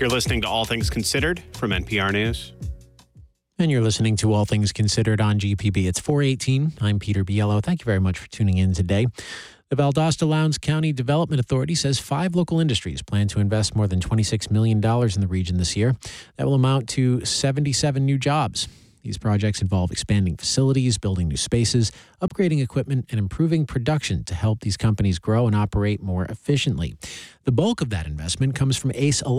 You're listening to All Things Considered from NPR News. And you're listening to All Things Considered on GPB. It's 4:18. I'm Peter Biello. Thank you very much for tuning in today. The Valdosta Lowndes County Development Authority says 5 local industries plan to invest more than $26 million in the region this year. That will amount to 77 new jobs. These projects involve expanding facilities, building new spaces, upgrading equipment, and improving production to help these companies grow and operate more efficiently. The bulk of that investment comes from ACE